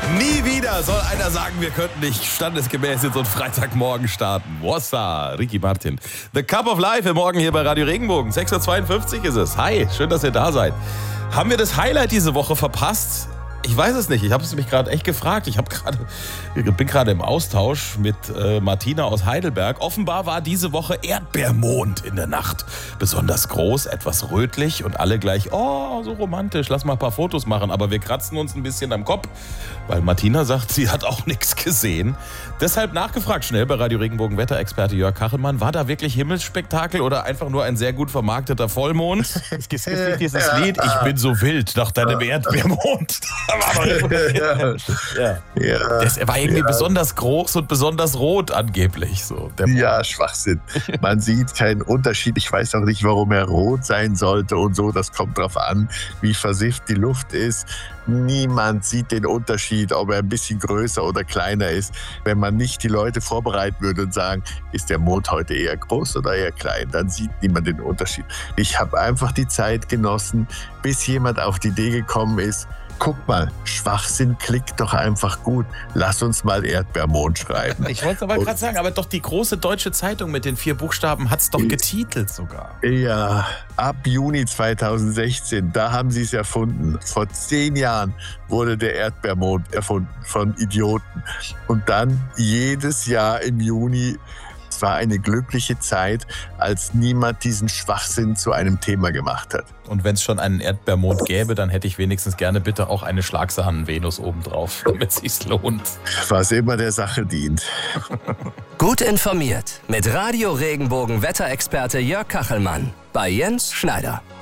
Nie wieder soll einer sagen, wir könnten nicht standesgemäß in so einen Freitagmorgen starten. Wassa, Ricky Martin. The Cup of Life im Morgen hier bei Radio Regenbogen. 6.52 Uhr ist es. Hi, schön, dass ihr da seid. Haben wir das Highlight diese Woche verpasst? Ich weiß es nicht. Ich habe es mich gerade echt gefragt. Ich bin gerade im Austausch mit Martina aus Heidelberg. Offenbar war diese Woche Erdbeermond in der Nacht. Besonders groß, etwas rötlich und alle gleich, oh, so romantisch, lass mal ein paar Fotos machen. Aber wir kratzen uns ein bisschen am Kopf, weil Martina sagt, sie hat auch nichts gesehen. Deshalb nachgefragt schnell bei Radio Regenbogen Wetterexperte Jörg Kachelmann. War da wirklich Himmelsspektakel oder einfach nur ein sehr gut vermarkter Vollmond? Es gibt dieses Lied, ich bin so wild nach deinem Erdbeermond. Ja. Das war irgendwie besonders groß und besonders rot angeblich. So, ja, Schwachsinn. Man sieht keinen Unterschied. Ich weiß auch nicht, warum er rot sein sollte und so. Das kommt drauf an, wie versifft die Luft ist. Niemand sieht den Unterschied, ob er ein bisschen größer oder kleiner ist. Wenn man nicht die Leute vorbereiten würde und sagen, ist der Mond heute eher groß oder eher klein, dann sieht niemand den Unterschied. Ich habe einfach die Zeit genossen, bis jemand auf die Idee gekommen ist, guck mal, Schwachsinn klickt doch einfach gut. Lass uns mal Erdbeermond schreiben. Ich wollte aber gerade sagen, aber doch die große deutsche Zeitung mit den 4 Buchstaben hat es doch getitelt sogar. Ja, ab Juni 2016, da haben sie es erfunden. Vor 10 Jahren wurde der Erdbeermond erfunden von Idioten. Und dann jedes Jahr im Juni. Es war eine glückliche Zeit, als niemand diesen Schwachsinn zu einem Thema gemacht hat. Und wenn es schon einen Erdbeermond gäbe, dann hätte ich wenigstens gerne bitte auch eine Schlagsahnen-Venus obendrauf, damit es sich lohnt. Was immer der Sache dient. Gut informiert mit Radio Regenbogen Wetterexperte Jörg Kachelmann bei Jens Schneider.